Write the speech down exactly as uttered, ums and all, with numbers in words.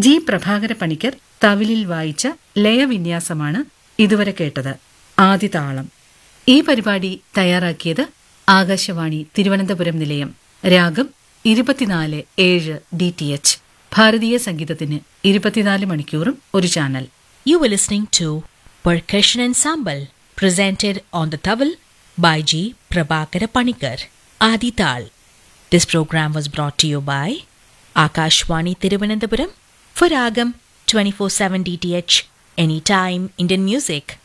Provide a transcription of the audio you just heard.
G Prabhakara Panicker തവിലിൽ വായിച്ച ലയവിന്യാസമാണ് ഇതുവരെ കേട്ടത്. ആദിതാളം. ഈ പരിപാടി തയ്യാറാക്കിയത് ആകാശവാണി തിരുവനന്തപുരം നിലയം. രാഗം ഇരുപത്തിനാല് ഏഴ് ഡി ടി എച്ച്. ഭാരതീയ സംഗീതത്തിന് ഇരുപത്തിനാല് മണിക്കൂറും ഒരു channel. You were listening to Percussion Ensemble, presented on the tawil by G. Prabhakara Panikar, Adi Tal. This program was brought to you by Akashwani Thiruvananthapuram for Ragam twenty-four seven D T H, Anytime Indian Music.